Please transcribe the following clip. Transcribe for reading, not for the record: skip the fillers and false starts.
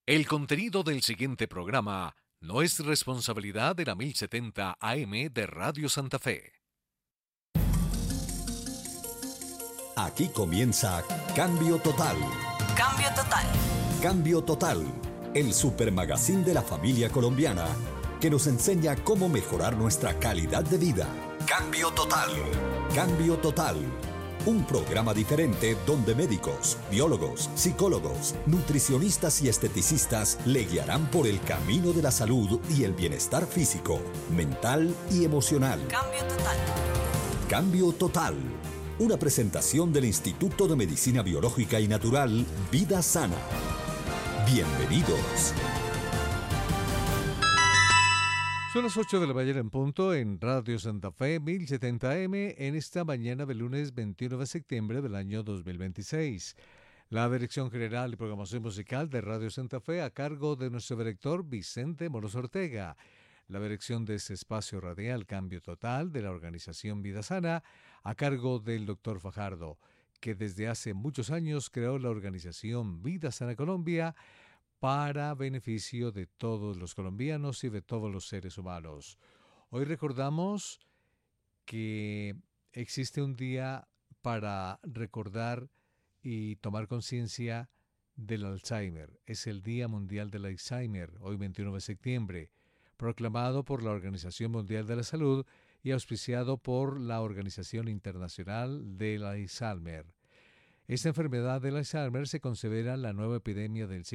El contenido del siguiente programa no es responsabilidad de la 1070 AM de Radio Santa Fe. Aquí comienza Cambio Total. Cambio Total. Cambio Total, el supermagazín de la familia colombiana que nos enseña cómo mejorar nuestra calidad de vida. Cambio Total. Cambio Total. Un programa diferente donde médicos, biólogos, psicólogos, nutricionistas y esteticistas le guiarán por el camino de la salud y el bienestar físico, mental y emocional. Cambio Total. Cambio Total. Una presentación del Instituto de Medicina Biológica y Natural Vida Sana. Bienvenidos. Son las 8 de la mañana en punto en Radio Santa Fe 1070 AM en esta mañana del lunes 21 de septiembre del año 2026. La Dirección General de Programación Musical de Radio Santa Fe a cargo de nuestro director Vicente Moros Ortega. La dirección de este espacio radial Cambio Total de la organización Vida Sana a cargo del doctor Fajardo, que desde hace muchos años creó la organización Vida Sana Colombia para beneficio de todos los colombianos y de todos los seres humanos. Hoy recordamos que existe un día para recordar y tomar conciencia del Alzheimer. Es el Día Mundial del Alzheimer, hoy 21 de septiembre, proclamado por la Organización Mundial de la Salud y auspiciado por la Organización Internacional del Alzheimer. Esta enfermedad del Alzheimer se considera la nueva epidemia del siglo